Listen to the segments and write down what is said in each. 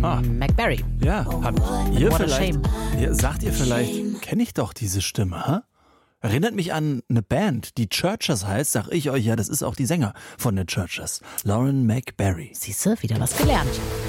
McBerry. Ja, habt ihr What a vielleicht, shame. sagt ihr vielleicht, kenne ich doch diese Stimme, hä? Erinnert mich an eine Band, die Churches heißt, sag ich euch ja, das ist auch die Sänger von den Churches. Lauren McBerry. Siehst du, wieder was gelernt.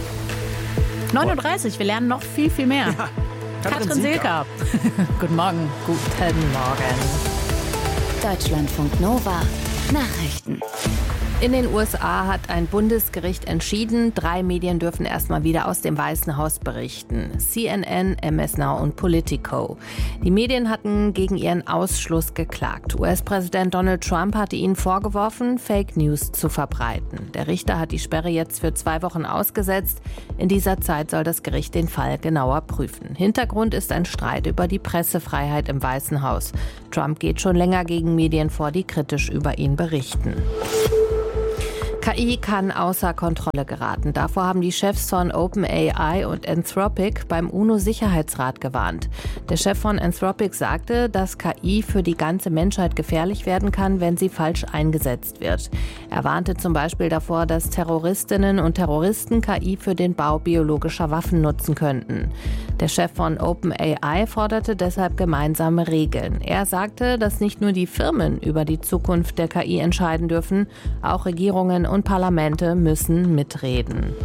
39, wir lernen noch viel, viel mehr. Ja, Katrin Silka. Guten Morgen. Guten Morgen. Deutschlandfunk Nova. Nachrichten. In den USA hat ein Bundesgericht entschieden, 3 Medien dürfen erstmal wieder aus dem Weißen Haus berichten. CNN, MS Now und Politico. Die Medien hatten gegen ihren Ausschluss geklagt. US-Präsident Donald Trump hatte ihnen vorgeworfen, Fake News zu verbreiten. Der Richter hat die Sperre jetzt für 2 Wochen ausgesetzt. In dieser Zeit soll das Gericht den Fall genauer prüfen. Hintergrund ist ein Streit über die Pressefreiheit im Weißen Haus. Trump geht schon länger gegen Medien vor, die kritisch über ihn berichten. KI kann außer Kontrolle geraten. Davor haben die Chefs von OpenAI und Anthropic beim UNO-Sicherheitsrat gewarnt. Der Chef von Anthropic sagte, dass KI für die ganze Menschheit gefährlich werden kann, wenn sie falsch eingesetzt wird. Er warnte zum Beispiel davor, dass Terroristinnen und Terroristen KI für den Bau biologischer Waffen nutzen könnten. Der Chef von OpenAI forderte deshalb gemeinsame Regeln. Er sagte, dass nicht nur die Firmen über die Zukunft der KI entscheiden dürfen, auch Regierungen und Parlamente müssen mitreden.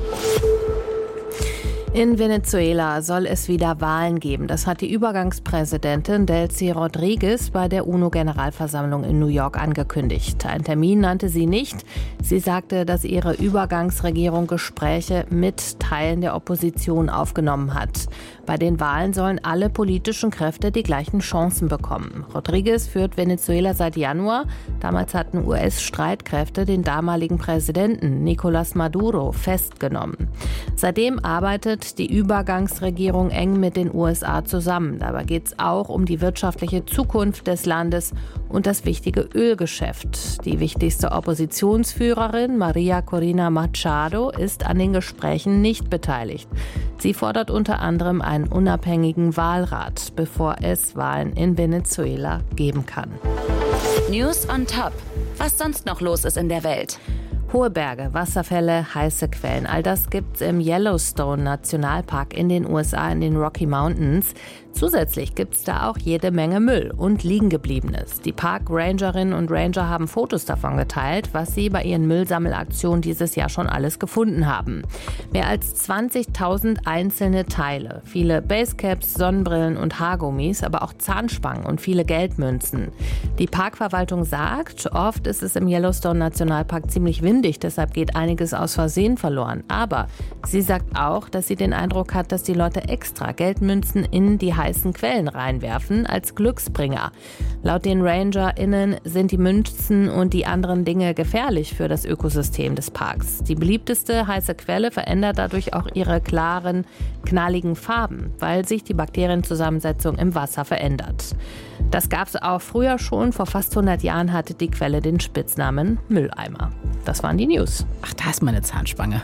In Venezuela soll es wieder Wahlen geben. Das hat die Übergangspräsidentin Delcy Rodríguez bei der UNO-Generalversammlung in New York angekündigt. Einen Termin nannte sie nicht. Sie sagte, dass ihre Übergangsregierung Gespräche mit Teilen der Opposition aufgenommen hat. Bei den Wahlen sollen alle politischen Kräfte die gleichen Chancen bekommen. Rodríguez führt Venezuela seit Januar. Damals hatten US-Streitkräfte den damaligen Präsidenten Nicolás Maduro festgenommen. Seitdem arbeitet die Übergangsregierung eng mit den USA zusammen. Dabei geht es auch um die wirtschaftliche Zukunft des Landes und das wichtige Ölgeschäft. Die wichtigste Oppositionsführerin, Maria Corina Machado, ist an den Gesprächen nicht beteiligt. Sie fordert unter anderem einen unabhängigen Wahlrat, bevor es Wahlen in Venezuela geben kann. News on Top. Was sonst noch los ist in der Welt. Hohe Berge, Wasserfälle, heiße Quellen, all das gibt's im Yellowstone Nationalpark in den USA in den Rocky Mountains. Zusätzlich gibt's da auch jede Menge Müll und Liegengebliebenes. Die Parkrangerinnen und Ranger haben Fotos davon geteilt, was sie bei ihren Müllsammelaktionen dieses Jahr schon alles gefunden haben. Mehr als 20.000 einzelne Teile, viele Basecaps, Sonnenbrillen und Haargummis, aber auch Zahnspangen und viele Geldmünzen. Die Parkverwaltung sagt, oft ist es im Yellowstone Nationalpark ziemlich windig, deshalb geht einiges aus Versehen verloren. Aber sie sagt auch, dass sie den Eindruck hat, dass die Leute extra Geldmünzen in die heißen Quellen reinwerfen als Glücksbringer. Laut den RangerInnen sind die Münzen und die anderen Dinge gefährlich für das Ökosystem des Parks. Die beliebteste heiße Quelle verändert dadurch auch ihre klaren, knalligen Farben, weil sich die Bakterienzusammensetzung im Wasser verändert. Das gab es auch früher schon. Vor fast 100 Jahren hatte die Quelle den Spitznamen Mülleimer. Das waren die News. Ach, da ist meine Zahnspange.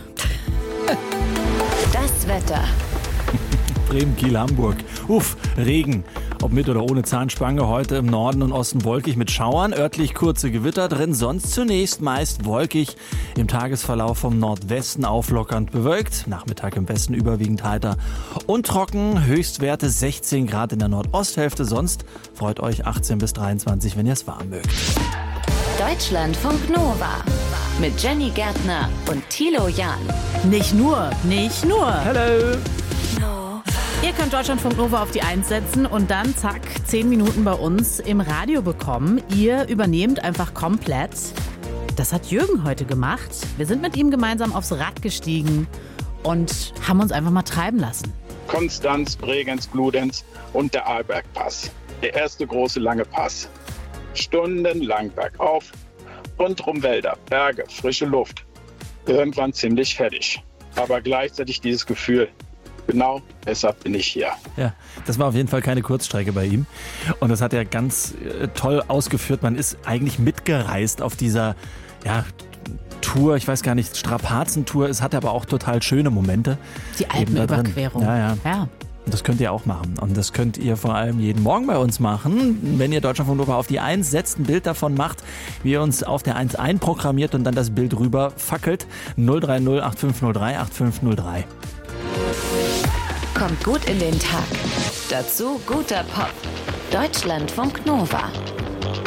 Das Wetter. Bremen, Kiel, Hamburg. Regen. Ob mit oder ohne Zahnspange, heute im Norden und Osten wolkig mit Schauern, örtlich kurze Gewitter drin, sonst zunächst meist wolkig. Im Tagesverlauf vom Nordwesten auflockernd bewölkt, Nachmittag im Westen überwiegend heiter und trocken, Höchstwerte 16 Grad in der Nordosthälfte, sonst freut euch 18 bis 23, wenn ihr es warm mögt. Deutschlandfunk Nova. Mit Jenny Gärtner und Thilo Jahn. Nicht nur. Hello! Ihr könnt Deutschlandfunk Nova auf die 1 setzen und dann zack, 10 Minuten bei uns im Radio bekommen. Ihr übernehmt einfach komplett. Das hat Jürgen heute gemacht. Wir sind mit ihm gemeinsam aufs Rad gestiegen und haben uns einfach mal treiben lassen. Konstanz, Bregenz, Bludenz und der Arlbergpass. Der erste große lange Pass. Stundenlang bergauf, rundrum Wälder, Berge, frische Luft. Irgendwann ziemlich fertig. Aber gleichzeitig dieses Gefühl, genau deshalb bin ich hier. Ja, das war auf jeden Fall keine Kurzstrecke bei ihm. Und das hat er ganz toll ausgeführt. Man ist eigentlich mitgereist auf dieser Tour, ich weiß gar nicht, Strapazentour. Es hat aber auch total schöne Momente. Die Alpenüberquerung. Ja. Ja. Und das könnt ihr auch machen. Und das könnt ihr vor allem jeden Morgen bei uns machen. Wenn ihr Deutschlandfunk Nova auf die 1 setzt, ein Bild davon macht, wie ihr uns auf der 1 einprogrammiert und dann das Bild rüber fackelt. 030 8503 8503. kommt gut in den Tag. Dazu guter Pop. Deutschlandfunk Nova.